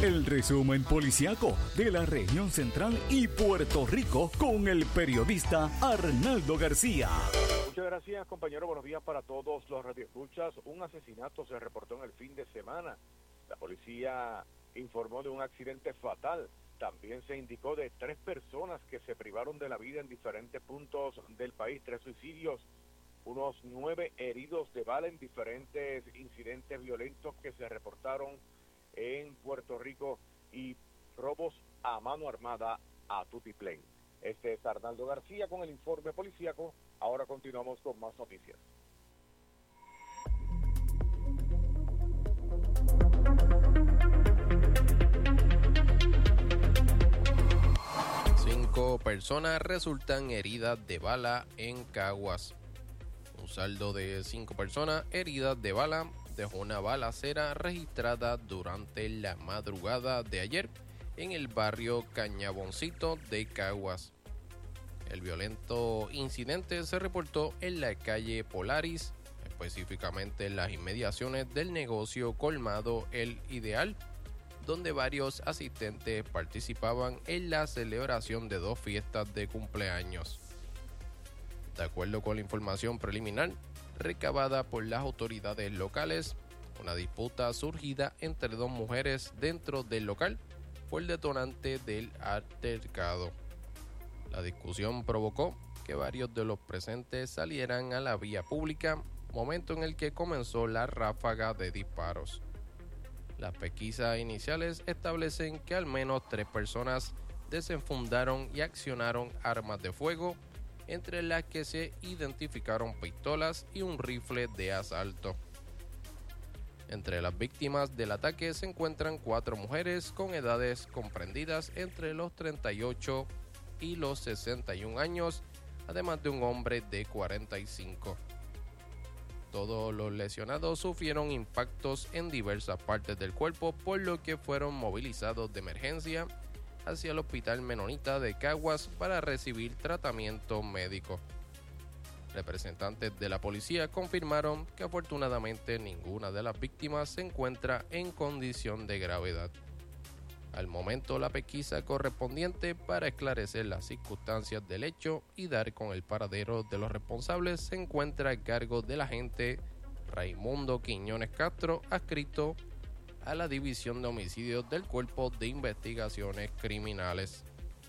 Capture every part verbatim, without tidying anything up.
El resumen policiaco de la región central y Puerto Rico con el periodista Arnaldo García. Muchas gracias, compañero. Buenos días para todos los radioescuchas. Un asesinato se reportó en el fin de semana. La policía informó de un accidente fatal. También se indicó de tres personas que se privaron de la vida en diferentes puntos del país, tres suicidios, unos nueve heridos de bala en diferentes incidentes violentos que se reportaron en Puerto Rico y robos a mano armada a tutiplén. Este es Arnaldo García con el informe policíaco. Ahora continuamos con más noticias. Cinco personas resultan heridas de bala en Caguas. Un saldo de cinco personas heridas de bala dejó una balacera registrada durante la madrugada de ayer en el barrio Cañaboncito de Caguas. El violento incidente se reportó en la calle Polaris, específicamente en las inmediaciones del negocio colmado El Ideal, donde varios asistentes participaban en la celebración de dos fiestas de cumpleaños. De acuerdo con la información preliminar recabada por las autoridades locales, una disputa surgida entre dos mujeres dentro del local fue el detonante del altercado. La discusión provocó que varios de los presentes salieran a la vía pública, momento en el que comenzó la ráfaga de disparos. Las pesquisas iniciales establecen que al menos tres personas desenfundaron y accionaron armas de fuego, entre las que se identificaron pistolas y un rifle de asalto. Entre las víctimas del ataque se encuentran cuatro mujeres con edades comprendidas entre los treinta y ocho y los sesenta y un años, además de un hombre de cuarenta y cinco. Todos los lesionados sufrieron impactos en diversas partes del cuerpo, por lo que fueron movilizados de emergencia hacia el Hospital Menonita de Caguas para recibir tratamiento médico. Representantes de la policía confirmaron que afortunadamente ninguna de las víctimas se encuentra en condición de gravedad. Al momento, la pesquisa correspondiente para esclarecer las circunstancias del hecho y dar con el paradero de los responsables se encuentra a cargo del agente Raimundo Quiñones Castro, adscrito a la División de Homicidios del Cuerpo de Investigaciones Criminales.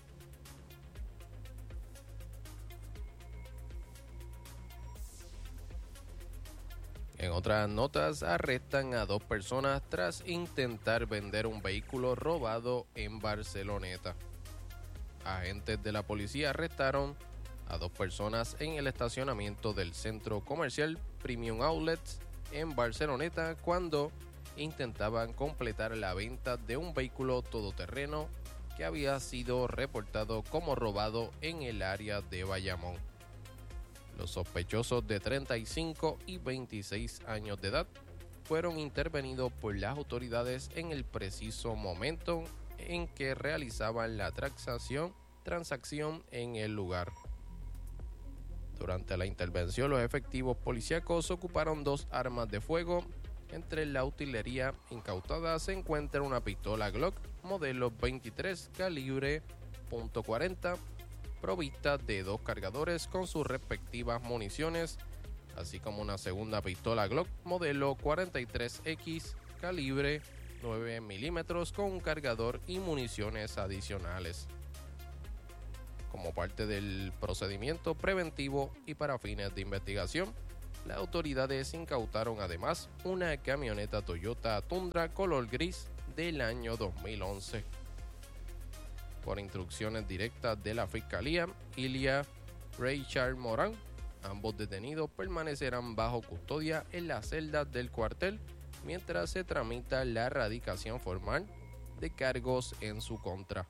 En otras notas, arrestan a dos personas tras intentar vender un vehículo robado en Barceloneta. Agentes de la policía arrestaron a dos personas en el estacionamiento del centro comercial Premium Outlets en Barceloneta cuando intentaban completar la venta de un vehículo todoterreno que había sido reportado como robado en el área de Bayamón. Los sospechosos de treinta y cinco y veintiséis años de edad fueron intervenidos por las autoridades en el preciso momento en que realizaban la transacción, transacción en el lugar. Durante la intervención, los efectivos policíacos ocuparon dos armas de fuego. Entre la utilería incautada se encuentra una pistola Glock modelo veintitrés calibre punto cuarenta, provista de dos cargadores con sus respectivas municiones, así como una segunda pistola Glock modelo cuarenta y tres equis calibre nueve milímetros con un cargador y municiones adicionales. Como parte del procedimiento preventivo y para fines de investigación, las autoridades incautaron además una camioneta Toyota Tundra color gris del año dos mil once. Por instrucciones directas de la Fiscalía, Ilia Richard Morán, ambos detenidos permanecerán bajo custodia en las celdas del cuartel mientras se tramita la erradicación formal de cargos en su contra.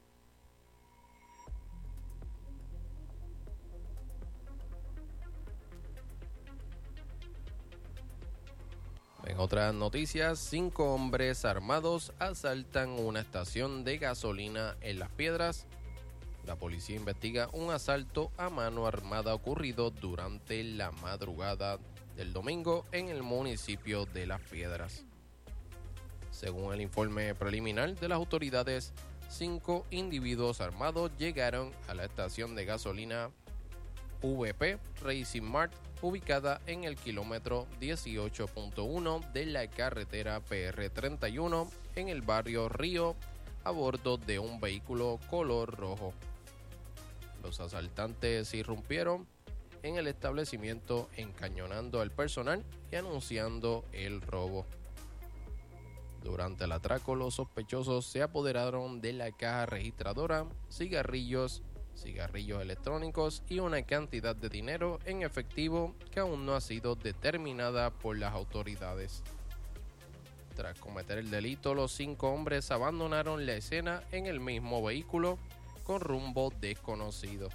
En otras noticias, cinco hombres armados asaltan una estación de gasolina en Las Piedras. La policía investiga un asalto a mano armada ocurrido durante la madrugada del domingo en el municipio de Las Piedras. Según el informe preliminar de las autoridades, cinco individuos armados llegaron a la estación de gasolina V P Racing Mart, ubicada en el kilómetro dieciocho punto uno de la carretera P R treinta y uno en el barrio Río, a bordo de un vehículo color rojo. Los asaltantes irrumpieron en el establecimiento encañonando al personal y anunciando el robo. Durante el atraco, los sospechosos se apoderaron de la caja registradora, cigarrillos, cigarrillos electrónicos y una cantidad de dinero en efectivo que aún no ha sido determinada por las autoridades. Tras cometer el delito, los cinco hombres abandonaron la escena en el mismo vehículo con rumbo desconocido.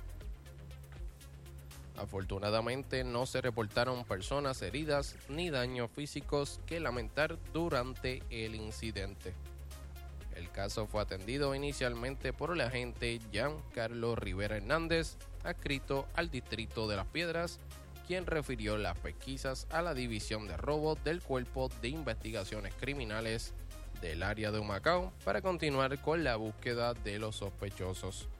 Afortunadamente no se reportaron personas heridas ni daños físicos que lamentar durante el incidente. El caso fue atendido inicialmente por el agente Giancarlo Rivera Hernández, adscrito al Distrito de Las Piedras, quien refirió las pesquisas a la División de Robos del Cuerpo de Investigaciones Criminales del área de Humacao para continuar con la búsqueda de los sospechosos.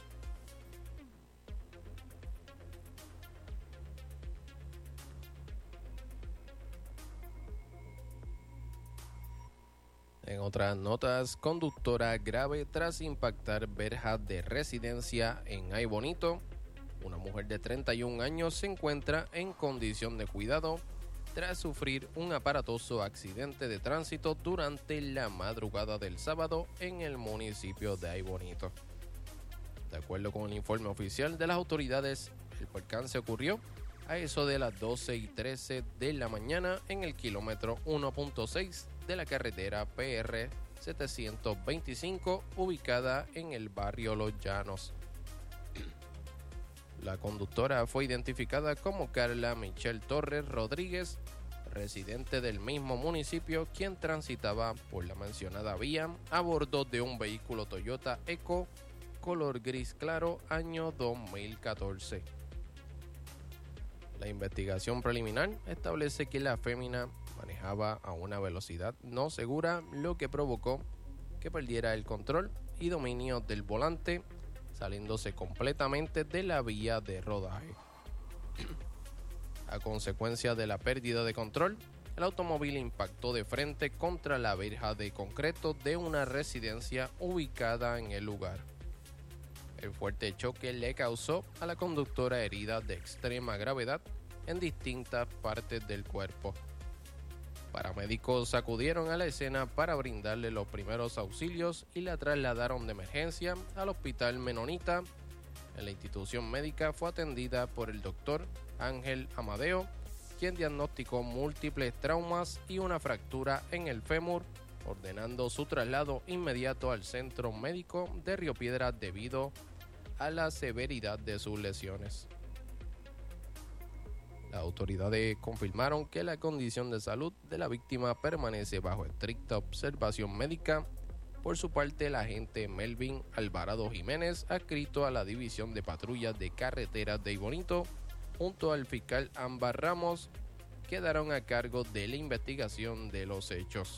En otras notas, conductora grave tras impactar verja de residencia en Ay Bonito. Una mujer de treinta y un años se encuentra en condición de cuidado tras sufrir un aparatoso accidente de tránsito durante la madrugada del sábado en el municipio de Ay Bonito. De acuerdo con el informe oficial de las autoridades, el percance ocurrió a eso de las doce y trece de la mañana en el kilómetro uno punto seis de la carretera P R setecientos veinticinco, ubicada en el barrio Los Llanos. La conductora fue identificada como Carla Michelle Torres Rodríguez, residente del mismo municipio, quien transitaba por la mencionada vía a bordo de un vehículo Toyota Eco color gris claro año dos mil catorce. La investigación preliminar establece que la fémina manejaba a una velocidad no segura, lo que provocó que perdiera el control y dominio del volante, saliéndose completamente de la vía de rodaje. A consecuencia de la pérdida de control, el automóvil impactó de frente contra la verja de concreto de una residencia ubicada en el lugar. El fuerte choque le causó a la conductora heridas de extrema gravedad en distintas partes del cuerpo. Paramédicos acudieron a la escena para brindarle los primeros auxilios y la trasladaron de emergencia al Hospital Menonita. En la institución médica fue atendida por el doctor Ángel Amadeo, quien diagnosticó múltiples traumas y una fractura en el fémur, ordenando su traslado inmediato al centro médico de Río Piedras debido a la severidad de sus lesiones. Las autoridades confirmaron que la condición de salud de la víctima permanece bajo estricta observación médica. Por su parte, el agente Melvin Alvarado Jiménez, adscrito a la División de Patrullas de Carreteras de Ay Bonito, junto al fiscal Ámbar Ramos, quedaron a cargo de la investigación de los hechos.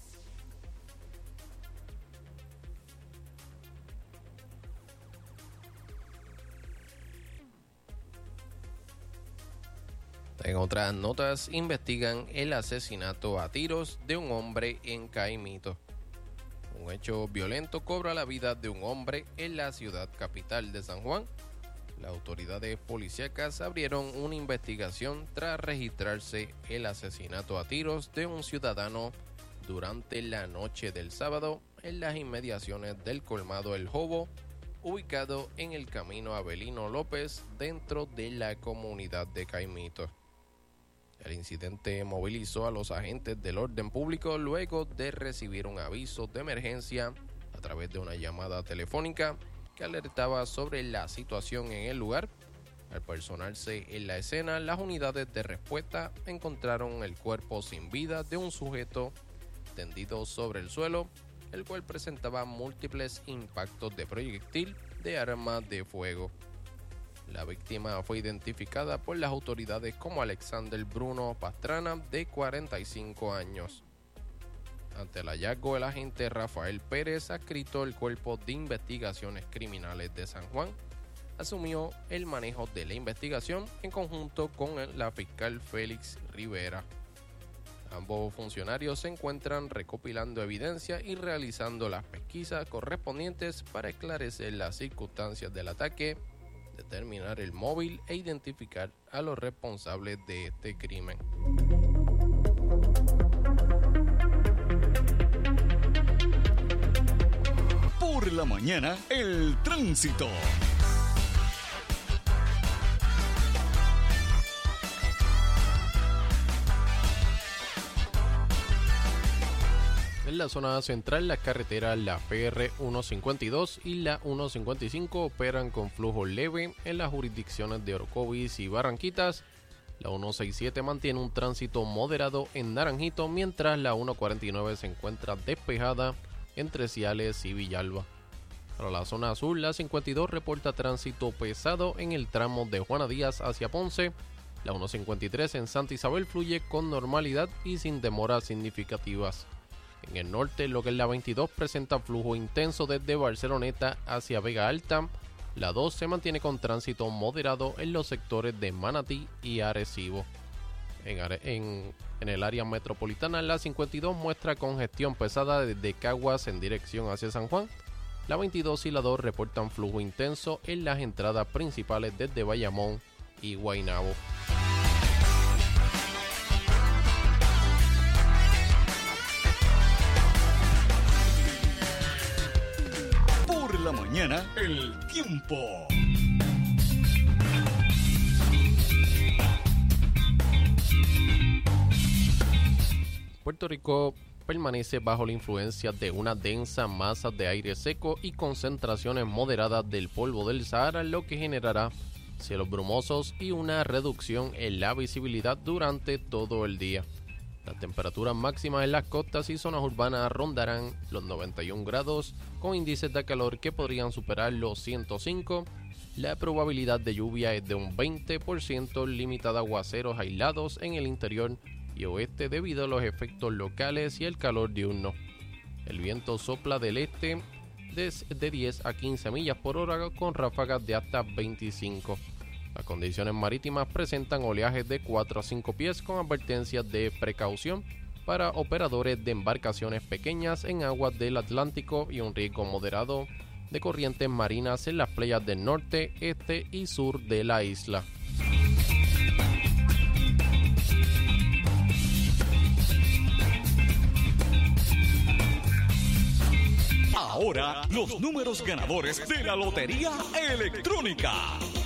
En otras notas, investigan el asesinato a tiros de un hombre en Caimito. Un hecho violento cobra la vida de un hombre en la ciudad capital de San Juan. Las autoridades policíacas abrieron una investigación tras registrarse el asesinato a tiros de un ciudadano durante la noche del sábado en las inmediaciones del colmado El Jobo, ubicado en el camino Avelino López, dentro de la comunidad de Caimito. El incidente movilizó a los agentes del orden público luego de recibir un aviso de emergencia a través de una llamada telefónica que alertaba sobre la situación en el lugar. Al personarse en la escena, las unidades de respuesta encontraron el cuerpo sin vida de un sujeto tendido sobre el suelo, el cual presentaba múltiples impactos de proyectil de arma de fuego. La víctima fue identificada por las autoridades como Alexander Bruno Pastrana, de cuarenta y cinco años. Ante el hallazgo, el agente Rafael Pérez, adscrito al Cuerpo de Investigaciones Criminales de San Juan, asumió el manejo de la investigación en conjunto con la fiscal Félix Rivera. Ambos funcionarios se encuentran recopilando evidencia y realizando las pesquisas correspondientes para esclarecer las circunstancias del ataque, determinar el móvil e identificar a los responsables de este crimen. Por la mañana, el tránsito. En la zona central, las carreteras la P R ciento cincuenta y dos y la ciento cincuenta y cinco operan con flujo leve en las jurisdicciones de Orocovis y Barranquitas. La ciento sesenta y siete mantiene un tránsito moderado en Naranjito, mientras la ciento cuarenta y nueve se encuentra despejada entre Ciales y Villalba. Para la zona sur, la cincuenta y dos reporta tránsito pesado en el tramo de Juana Díaz hacia Ponce. La ciento cincuenta y tres en Santa Isabel fluye con normalidad y sin demoras significativas. En el norte, lo que es la veintidós, presenta flujo intenso desde Barceloneta hacia Vega Alta. La dos se mantiene con tránsito moderado en los sectores de Manatí y Arecibo. En, en, en el área metropolitana, la cincuenta y dos muestra congestión pesada desde Caguas en dirección hacia San Juan. La veintidós y la dos reportan flujo intenso en las entradas principales desde Bayamón y Guaynabo. Por la mañana, el tiempo. Puerto Rico permanece bajo la influencia de una densa masa de aire seco y concentraciones moderadas del polvo del Sahara, lo que generará cielos brumosos y una reducción en la visibilidad durante todo el día. Las temperaturas máximas en las costas y zonas urbanas rondarán los noventa y un grados, con índices de calor que podrían superar los ciento cinco. La probabilidad de lluvia es de un veinte por ciento, limitada a aguaceros aislados en el interior y oeste debido a los efectos locales y el calor diurno. El viento sopla del este de diez a quince millas por hora con ráfagas de hasta veinticinco. Las condiciones marítimas presentan oleajes de cuatro a cinco pies con advertencias de precaución para operadores de embarcaciones pequeñas en aguas del Atlántico y un riesgo moderado de corrientes marinas en las playas del norte, este y sur de la isla. Ahora, los números ganadores de la Lotería Electrónica.